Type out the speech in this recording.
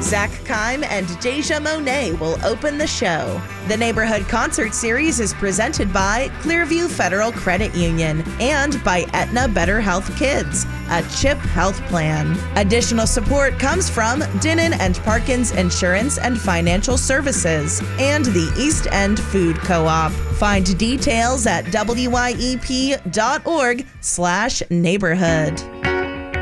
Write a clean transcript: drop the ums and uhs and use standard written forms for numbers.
Zach Kime and Deja Monet will open the show. The Neighborhood Concert Series is presented by Clearview Federal Credit Union and by Aetna Better Health Kids, a CHIP health plan. Additional support comes from Dinnan and Parkins Insurance and Financial Services and the East End Food Co-op. Find details at wyep.org/neighborhood.